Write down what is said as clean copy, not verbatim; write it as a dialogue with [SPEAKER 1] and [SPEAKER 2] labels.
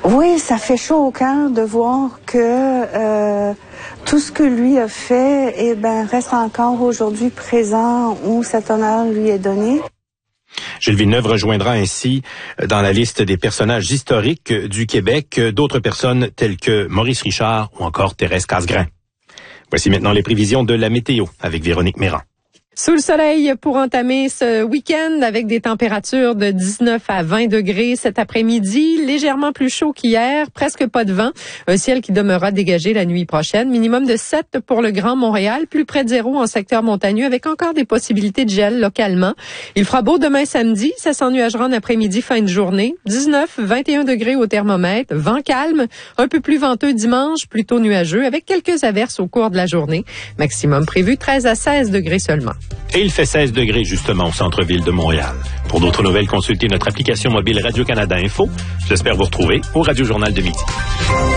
[SPEAKER 1] Oui, ça fait chaud au cœur de voir que tout ce que lui a fait, reste encore aujourd'hui présent où cet honneur lui est donné.
[SPEAKER 2] Gilles Villeneuve rejoindra ainsi dans la liste des personnages historiques du Québec d'autres personnes telles que Maurice Richard ou encore Thérèse Casgrain. Voici maintenant les prévisions de la météo avec Véronique Méran.
[SPEAKER 3] Sous le soleil pour entamer ce week-end avec des températures de 19 à 20 degrés cet après-midi, légèrement plus chaud qu'hier, presque pas de vent, un ciel qui demeurera dégagé la nuit prochaine, minimum de 7 pour le Grand Montréal, plus près de 0 en secteur montagneux avec encore des possibilités de gel localement. Il fera beau demain samedi, ça s'ennuagera en après-midi, fin de journée, 19, 21 degrés au thermomètre, vent calme, un peu plus venteux dimanche, plutôt nuageux avec quelques averses au cours de la journée, maximum prévu 13 à 16 degrés seulement.
[SPEAKER 2] Et il fait 16 degrés justement au centre-ville de Montréal. Pour d'autres nouvelles, consultez notre application mobile Radio-Canada Info. J'espère vous retrouver au Radio Journal de midi.